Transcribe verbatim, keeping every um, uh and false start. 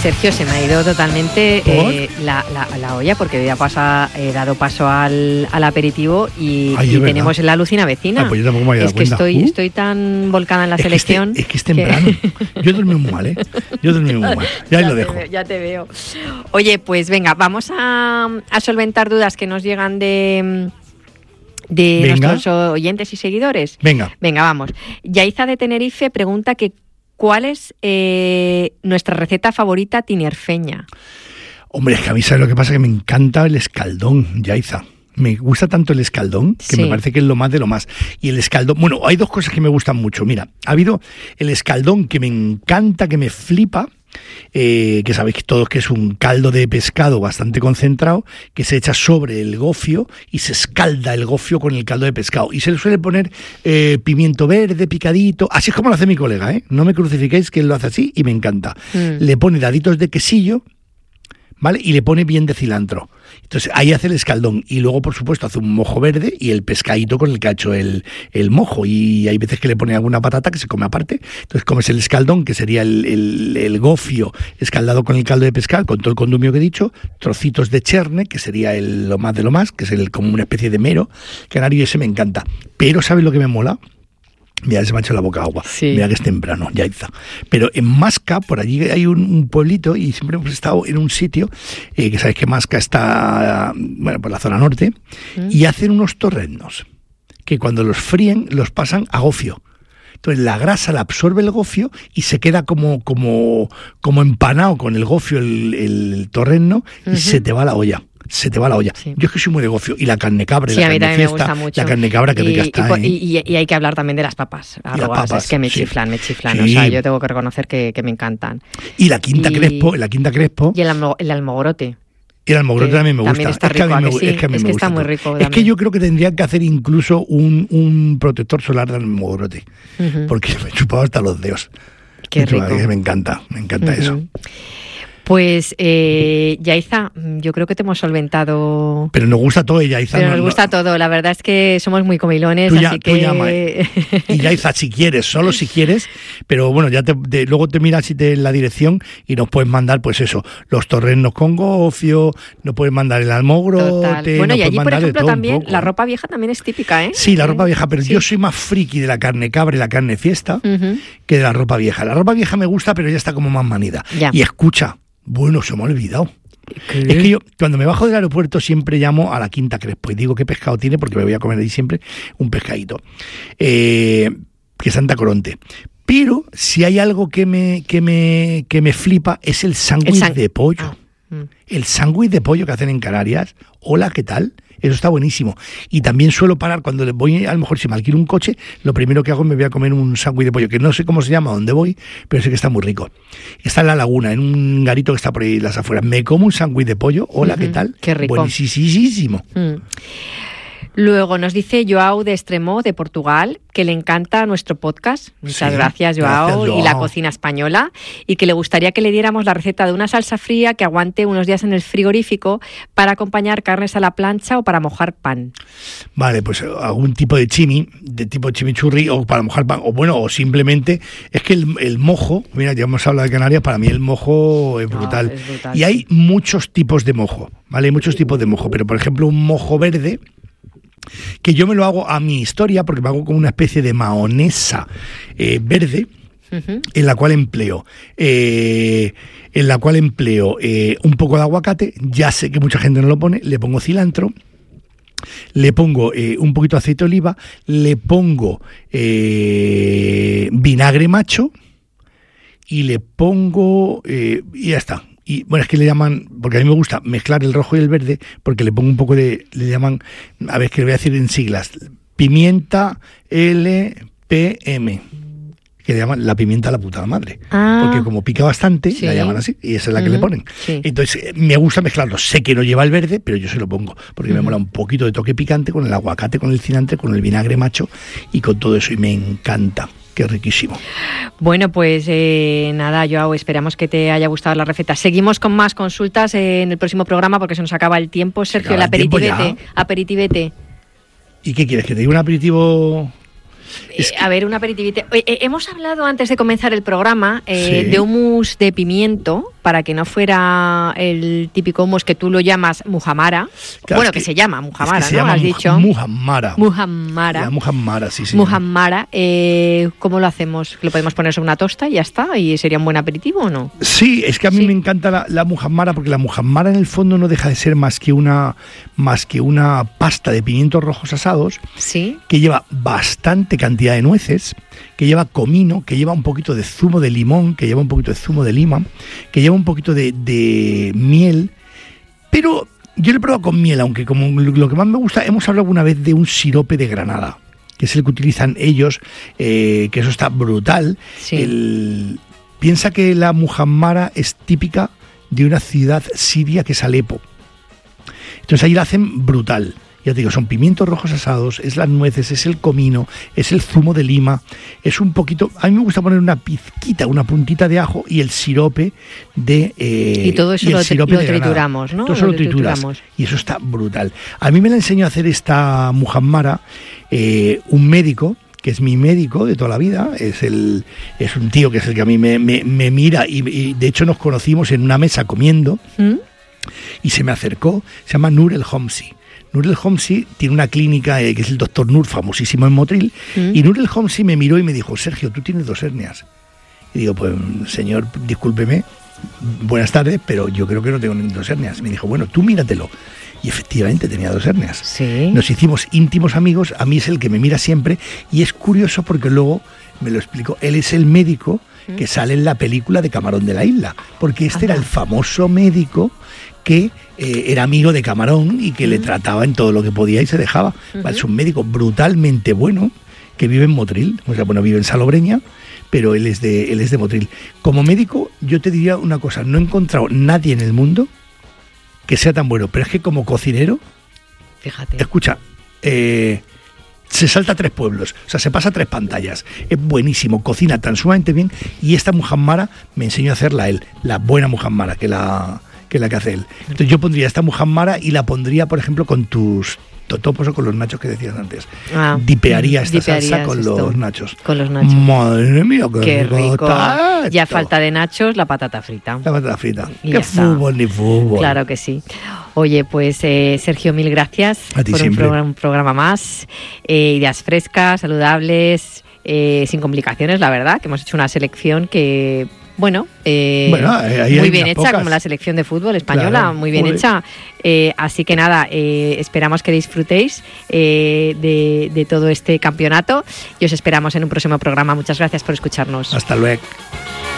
Sergio, se me ha ido totalmente eh, la, la, la olla porque ya pasa, he dado paso al, al aperitivo y, Ay, y tenemos la Lucina vecina. Ay, pues yo tampoco me había dado es que cuenta. estoy, uh. estoy tan volcada en la es selección. Que este, es que es temprano. Que... Yo he dormido muy mal, ¿eh? Yo he dormido muy mal. Ya, ya lo dejo. Veo, ya te veo. Oye, pues venga, vamos a, a solventar dudas que nos llegan de... de venga. nuestros oyentes y seguidores. Venga. Venga, vamos. Yaiza de Tenerife pregunta que ¿cuál es eh, nuestra receta favorita tinerfeña? Hombre, es que a mí sabes lo que pasa, que me encanta el escaldón, Yaiza. Me gusta tanto el escaldón que sí. Me parece que es lo más de lo más. Y el escaldón, bueno, hay dos cosas que me gustan mucho. Mira, ha habido el escaldón que me encanta, que me flipa, Eh, que sabéis que todos que es un caldo de pescado bastante concentrado que se echa sobre el gofio y se escalda el gofio con el caldo de pescado y se le suele poner eh, pimiento verde picadito, así es como lo hace mi colega, ¿eh? No me crucifiquéis, que él lo hace así y me encanta. Mm. Le pone daditos de quesillo, ¿vale? Y le pone bien de cilantro. Entonces ahí hace el escaldón y luego por supuesto hace un mojo verde y el pescadito con el que ha hecho el, el mojo, y hay veces que le pone alguna patata que se come aparte. Entonces comes el escaldón, que sería el, el, el gofio escaldado con el caldo de pescado, con todo el condumio que he dicho, trocitos de cherne, que sería el, lo más de lo más, que es el, como una especie de mero canario, y ese me encanta. Pero ¿sabes lo que me mola? Mira, se me ha hecho la boca agua. Sí. Mira que es temprano, Yaiza. Pero en Masca, por allí hay un, un pueblito, y siempre hemos estado en un sitio, eh, que sabes que Masca está, bueno, por la zona norte, mm. y hacen unos torreznos, que cuando los fríen, los pasan a gofio. Entonces la grasa la absorbe el gofio y se queda como, como, como empanado con el gofio el, el torrezno, uh-huh. y se te va la olla. Se te va la olla. Sí. Yo es que soy muy de gofio. Y la carne cabra, sí, la a mí carne también fiesta, me gusta mucho. La carne cabra que y, rica está. Y, y, y hay que hablar también de las papas arrobadas. Las papas, es que me sí. chiflan, me chiflan. Sí. O sea, yo tengo que reconocer que, que me encantan. Y la quinta y, crespo, la quinta crespo. Y el, almo, el almogrote. Y el almogrote también me gusta. También está rico, es que a mí me, sí, es que a mí es me que gusta está muy todo. rico. Es también. Que yo creo que tendrían que hacer incluso un, un protector solar del almogrote. Uh-huh. Porque me he chupado hasta los dedos. Qué me rico. Chupado, me encanta, me encanta uh-huh. eso. Pues, eh, Yaiza, yo creo que te hemos solventado... Pero nos gusta todo, Yaiza. Pero no, nos gusta no. todo, la verdad es que somos muy comilones, tú ya, así tú que... Llama, ¿eh? Y Yaiza, si quieres, solo si quieres, pero bueno, ya te, te, luego te miras si te la dirección y nos puedes mandar, pues eso, los torreznos con gofio, nos puedes mandar el almogrote... Bueno, y allí, por ejemplo, también, poco. la ropa vieja también es típica, ¿eh? Sí, la ropa vieja, pero sí. yo soy más friki de la carne cabra y la carne fiesta uh-huh. que de la ropa vieja. La ropa vieja me gusta, pero ya está como más manida. Ya. Y escucha... Bueno, se me ha olvidado. ¿Qué? Es que yo, cuando me bajo del aeropuerto, siempre llamo a la Quinta Crespo y digo qué pescado tiene, porque me voy a comer ahí siempre un pescadito. Eh, que Santa Coronte. Pero si hay algo que me, que me, que me flipa, es el sándwich sang- de pollo. Ah. Mm. El sándwich de pollo que hacen en Canarias. Hola, ¿qué tal? Eso está buenísimo. Y también suelo parar cuando voy, a lo mejor si me alquilo un coche, lo primero que hago es me voy a comer un sándwich de pollo, que no sé cómo se llama, a dónde voy, pero sé que está muy rico. Está en la laguna, en un garito que está por ahí las afueras. Me como un sándwich de pollo. Hola, uh-huh. ¿qué tal? Qué rico. Buenísimo. Mm. Luego nos dice Joao de Extremo, de Portugal, que le encanta nuestro podcast. Muchas sí, gracias, Joao, gracias, Joao, y la cocina española, y que le gustaría que le diéramos la receta de una salsa fría que aguante unos días en el frigorífico para acompañar carnes a la plancha o para mojar pan. Vale, pues algún tipo de chimi, de tipo chimichurri, o para mojar pan, o bueno, o simplemente, es que el, el mojo, mira, ya hemos hablado de Canarias, para mí el mojo es brutal. No, es brutal y hay sí. muchos tipos de mojo, ¿vale? Hay muchos tipos de mojo, pero por ejemplo un mojo verde, que yo me lo hago a mi historia, porque me hago como una especie de mahonesa eh, verde, uh-huh. en la cual empleo eh, en la cual empleo eh, un poco de aguacate. Ya sé que mucha gente no lo pone, le pongo cilantro, le pongo eh, un poquito de aceite de oliva, le pongo eh, vinagre macho y le pongo eh, y ya está. Y bueno, es que le llaman, porque a mí me gusta mezclar el rojo y el verde, porque le pongo un poco de, le llaman, a ver, que le voy a decir en siglas, pimienta L P M, que le llaman la pimienta a la puta madre. Ah, porque como pica bastante, sí. la llaman así, y esa es la uh-huh. que le ponen. Sí. Entonces, me gusta mezclarlo. Sé que no lleva el verde, pero yo se lo pongo, porque uh-huh. me mola un poquito de toque picante con el aguacate, con el cilantro, con el vinagre macho y con todo eso, y me encanta. Qué riquísimo. Bueno, pues eh, nada, Joao, esperamos que te haya gustado la receta. Seguimos con más consultas eh, en el próximo programa porque se nos acaba el tiempo. Sergio, el aperitivete. Aperitivete. ¿Y qué quieres? ¿Que te diga un aperitivo? Es que... A ver, un aperitivete. Eh, eh, hemos hablado antes de comenzar el programa eh, sí. de hummus de pimiento. para que no fuera el típico hummus que tú lo llamas muhammara, claro, bueno, que, que se llama muhammara, es que se ¿no? llama Has mu- dicho. Muhammara. Muhammara. La muhammara, sí, sí. Muhammara, eh, ¿cómo lo hacemos? ¿Lo podemos poner sobre una tosta y ya está? ¿Y sería un buen aperitivo o no? Sí, es que a mí sí. me encanta la, la muhammara, porque la muhammara en el fondo no deja de ser más que una, más que una pasta de pimientos rojos asados, sí, que lleva bastante cantidad de nueces, que lleva comino, que lleva un poquito de zumo de limón, que lleva un poquito de zumo de lima, que lleva un poquito de, de miel, pero yo lo he probado con miel, aunque como lo que más me gusta, hemos hablado alguna vez de un sirope de granada, que es el que utilizan ellos, eh, que eso está brutal. sí. El, piensa que la muhammara es típica de una ciudad siria que es Alepo. Entonces ahí la hacen brutal. Ya te digo, son pimientos rojos asados, es las nueces, es el comino, es el zumo de lima, es un poquito... A mí me gusta poner una pizquita, una puntita de ajo y el sirope de... Eh, y todo eso y lo, sirope lo de trituramos, ¿no? Todo eso lo, lo trituras. Trituramos. Y eso está brutal. A mí me la enseñó a hacer esta muhammara eh, un médico, que es mi médico de toda la vida, es el es un tío que es el que a mí me, me, me mira y, y de hecho nos conocimos en una mesa comiendo ¿Mm? y se me acercó, se llama Nur El Homsi. Nur El Homsi tiene una clínica eh, que es el doctor Nur, famosísimo en Motril, ¿Mm? y Nur El Homsi me miró y me dijo, Sergio, tú tienes dos hernias. Y digo, pues señor, discúlpeme, buenas tardes, pero yo creo que no tengo ni dos hernias. Me dijo, bueno, tú míratelo. Y efectivamente tenía dos hernias. Sí. Nos hicimos íntimos amigos, a mí es el que me mira siempre, y es curioso porque luego me lo explicó, él es el médico ¿Mm? que sale en la película de Camarón de la Isla, porque este Ajá. era el famoso médico que eh, era amigo de Camarón y que ¿Mm? le trataba en todo lo que podía y se dejaba. Uh-huh. Vale, es un médico brutalmente bueno que vive en Motril, o sea, bueno, vive en Salobreña, pero él es de él es de Motril. Como médico, yo te diría una cosa, no he encontrado nadie en el mundo que sea tan bueno, pero es que como cocinero, fíjate, escucha, eh, se salta tres pueblos, o sea, se pasa tres pantallas, es buenísimo, cocina tan sumamente bien, y esta muhammara me enseñó a hacerla él, la buena muhammara, que la que la que hace él. Entonces yo pondría esta muhammara y la pondría, por ejemplo, con tus totopos o con los nachos que decías antes. Ah, dipearía esta salsa con esto, los nachos. Con los nachos. Madre mía, qué, qué rico. rico. Ya falta de nachos, la patata frita. La patata frita. Y qué fútbol ni fútbol. Claro que sí. Oye, pues eh, Sergio, mil gracias a ti por un siempre. programa, un programa más. Eh, ideas frescas, saludables, eh, sin complicaciones, la verdad, que hemos hecho una selección que... Bueno, eh, bueno ahí muy hay bien hecha, pocas. como la selección de fútbol española, claro, muy bien joder. hecha. Eh, así que nada, eh, esperamos que disfrutéis eh, de, de todo este campeonato y os esperamos en un próximo programa. Muchas gracias por escucharnos. Hasta luego.